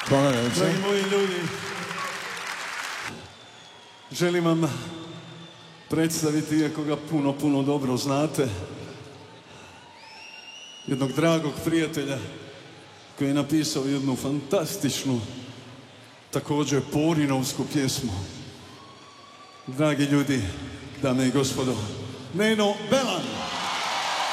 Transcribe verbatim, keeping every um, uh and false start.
Hvala večer. Dragi moji ljudi, želim vam predstaviti, iako ga puno, puno dobro znate, jednog dragog prijatelja koji je napisao jednu fantastičnu, također porinovsku pjesmu. Dragi ljudi, dame i gospodo, Neno Belan!